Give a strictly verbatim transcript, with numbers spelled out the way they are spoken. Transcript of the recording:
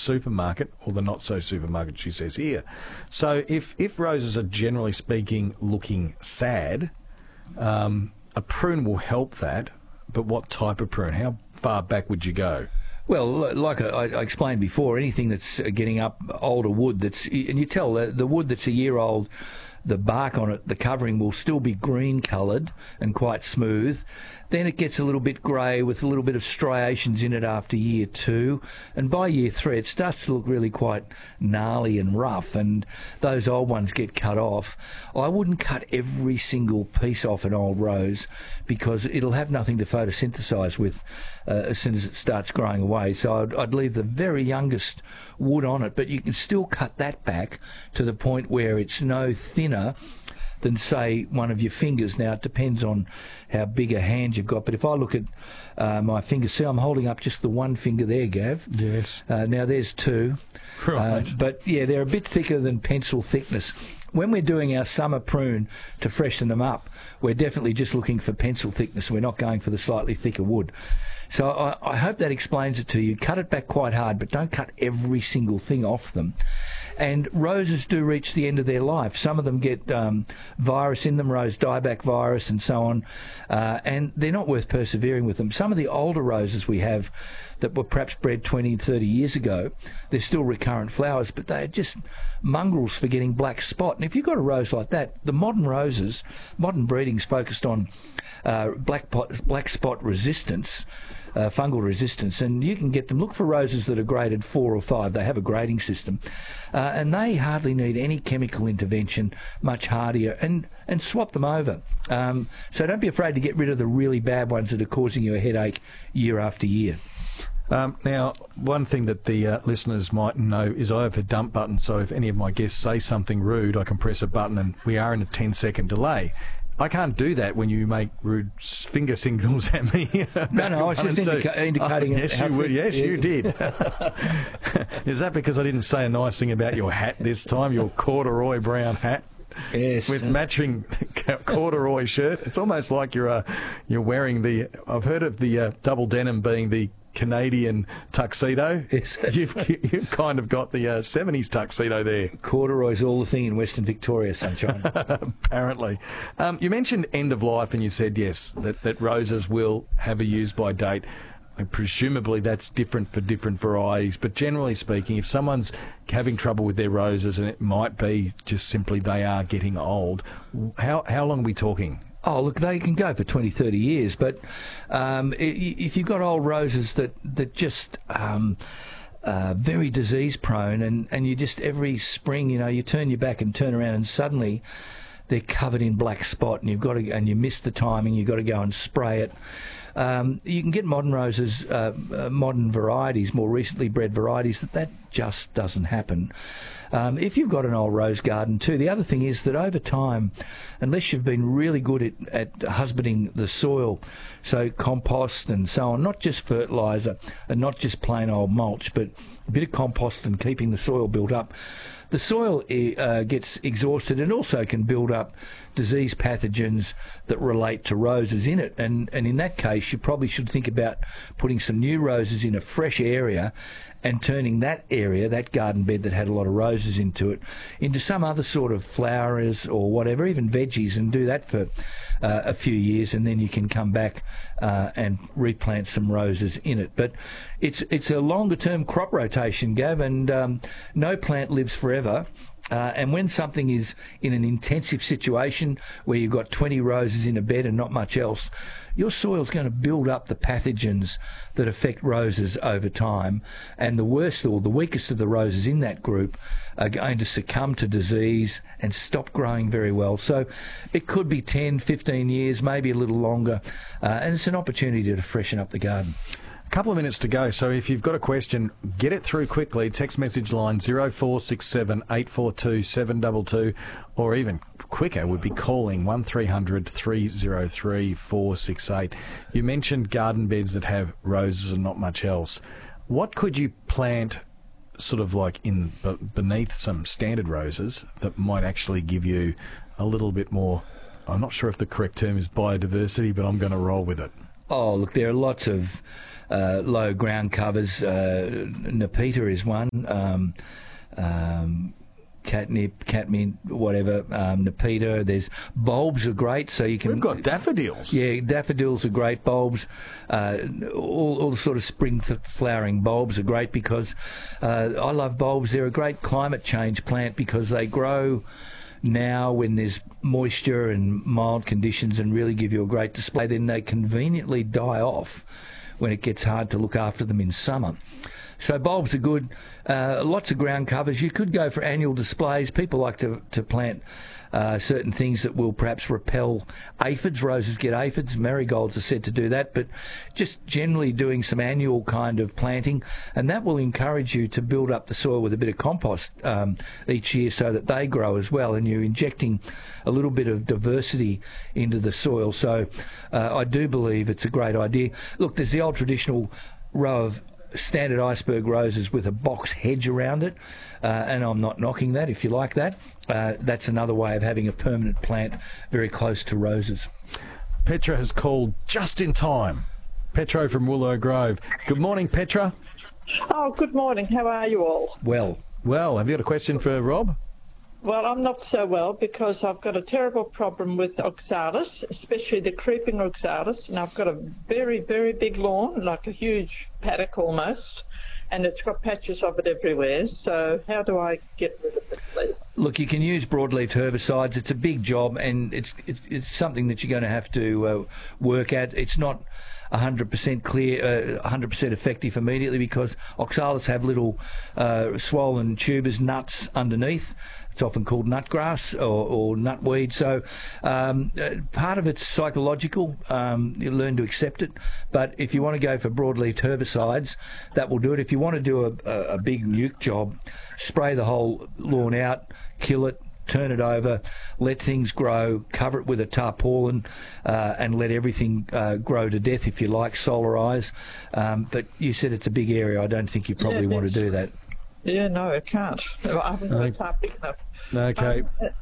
supermarket, or the not-so-supermarket, she says here. So if, if roses are generally speaking looking sad, um, a prune will help that, but what type of prune? How far back would you go? Well, like I, I explained before, anything that's getting up older wood, that's and you tell the, the wood that's a year old, the bark on it, the covering will still be green coloured and quite smooth. Then it gets a little bit grey with a little bit of striations in it after year two. And by year three, it starts to look really quite gnarly and rough, and those old ones get cut off. I wouldn't cut every single piece off an old rose because it'll have nothing to photosynthesise with uh, as soon as it starts growing away. So I'd, I'd leave the very youngest wood on it, but you can still cut that back to the point where it's no thinner than, say, one of your fingers. Now, it depends on how big a hand you've got, but if I look at uh, my finger, see, I'm holding up just the one finger there, Gav. Yes. Uh, now, there's two. Right. Uh, but, yeah, they're a bit thicker than pencil thickness. When we're doing our summer prune to freshen them up, we're definitely just looking for pencil thickness. We're not going for the slightly thicker wood. So I, I hope that explains it to you. Cut it back quite hard, but don't cut every single thing off them. And roses do reach the end of their life. Some of them get um, virus in them, rose dieback virus and so on, uh, and they're not worth persevering with them. Some of the older roses we have that were perhaps bred twenty, thirty years ago, they're still recurrent flowers, but they're just mongrels for getting black spot. And if you've got a rose like that, the modern roses, modern breeding's focused on uh, black, pot, black spot resistance, Uh, fungal resistance, and you can get them. Look for roses that are graded four or five. They have a grading system, uh, and they hardly need any chemical intervention, much hardier, and, and swap them over. Um, so don't be afraid to get rid of the really bad ones that are causing you a headache year after year. Um, now, one thing that the uh, listeners might know is I have a dump button, so if any of my guests say something rude, I can press a button and we are in a ten second delay. I can't do that when you make rude finger signals at me. No, no, I was just indica- indicating... Oh, yes, you would. Yes, yeah. You did. Is that because I didn't say a nice thing about your hat this time, your corduroy brown hat? Yes. With matching corduroy shirt. It's almost like you're uh, you're wearing the... I've heard of the uh, double denim being the Canadian tuxedo. Yes. You've, you've kind of got the uh, seventies tuxedo there. Corduroy's all the thing in Western Victoria, sunshine. Apparently. Um, you mentioned end of life and you said, yes, that, that roses will have a use-by date. And presumably that's different for different varieties, but generally speaking, if someone's having trouble with their roses and it might be just simply they are getting old, how, how long are we talking? Oh, look, they can go for twenty, thirty years, but um, if you've got old roses that, that just... Um, Uh, very disease prone, and, and you just every spring, you know, you turn your back and turn around and suddenly they're covered in black spot, and you've got to, and you miss the timing, you've got to go and spray it. Um, you can get modern roses, uh, uh, modern varieties, more recently bred varieties, that that just doesn't happen. Um, if you've got an old rose garden too, the other thing is that over time, unless you've been really good at, at husbanding the soil, so compost and so on, not just fertiliser and not just plain old mulch, but a bit of compost and keeping the soil built up, the soil uh, gets exhausted and also can build up disease pathogens that relate to roses in it. And, and in that case, you probably should think about putting some new roses in a fresh area and turning that area, that garden bed that had a lot of roses into it, into some other sort of flowers or whatever, even veggies, and do that for uh, a few years, and then you can come back uh, and replant some roses in it. But it's it's a longer-term crop rotation, Gav, and um, no plant lives forever. Uh, and when something is in an intensive situation where you've got twenty roses in a bed and not much else, your soil's going to build up the pathogens that affect roses over time. And the worst or the weakest of the roses in that group are going to succumb to disease and stop growing very well. So it could be ten, fifteen years, maybe a little longer. Uh, and it's an opportunity to freshen up the garden. A couple of minutes to go, so if you've got a question, get it through quickly. Text message line zero four six seven, eight four two, seven two two, or even quicker would be calling one three hundred, three oh three, four six eight. You mentioned garden beds that have roses and not much else. What could you plant sort of like in beneath some standard roses that might actually give you a little bit more, I'm not sure if the correct term is biodiversity, but I'm going to roll with it. Oh, look, there are lots of uh, low ground covers. Uh, Nepeta is one. Um, um, catnip, catmint, whatever, um, Nepeta. There's bulbs are great, so you can. We've got daffodils. Yeah, daffodils are great bulbs. Uh, all, all the sort of spring th- flowering bulbs are great because uh, I love bulbs. They're a great climate change plant because they grow now when there's moisture and mild conditions and really give you a great display. Then they conveniently die off when it gets hard to look after them in summer. So bulbs are good. Uh, lots of ground covers. You could go for annual displays. People like to, to plant uh, certain things that will perhaps repel aphids. Roses get aphids. Marigolds are said to do that. But just generally doing some annual kind of planting, and that will encourage you to build up the soil with a bit of compost um, each year so that they grow as well. And you're injecting a little bit of diversity into the soil. So uh, I do believe it's a great idea. Look, there's the old traditional row of standard iceberg roses with a box hedge around it, uh, and I'm not knocking that if you like that. Uh, that's another way of having a permanent plant very close to roses. Petra has called just in time. Petro from Willow Grove. Good morning, Petra. Oh, good morning. How are you all? Well, Well, have you got a question for Rob? Well, I'm not so well because I've got a terrible problem with oxalis, especially the creeping oxalis, and I've got a very, very big lawn, like a huge paddock almost, and it's got patches of it everywhere. So how do I get rid of it, please? look, you can use broadleaf herbicides. It's a big job, and it's it's, it's something that you're going to have to uh, work at. It's not one hundred percent clear, uh, one hundred percent effective immediately because oxalis have little uh, swollen tubers, nuts underneath. It's often called nutgrass or, or nutweed. So um, uh, part of it's psychological. Um, you learn to accept it. But if you want to go for broadleaf herbicides, that will do it. If you want to do a, a, a big nuke job, spray the whole lawn out, kill it, turn it over, let things grow, cover it with a tarpaulin, uh, and let everything uh, grow to death, if you like, solarise. Um, but you said it's a big area. I don't think you probably Yeah, want to do that. Yeah, no, I can't. I haven't got a Okay. tarp big enough. Okay. Um,